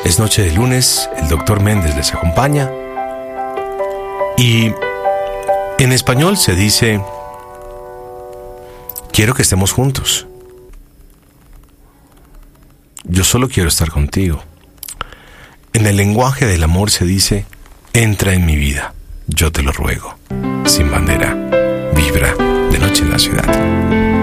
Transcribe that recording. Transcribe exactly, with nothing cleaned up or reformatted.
Es noche de lunes, el doctor Méndez les acompaña. Y en español se dice: quiero que estemos juntos. Yo solo quiero estar contigo. En el lenguaje del amor se dice: entra en mi vida, yo te lo ruego. Sin Bandera, Vibra, de noche en la ciudad.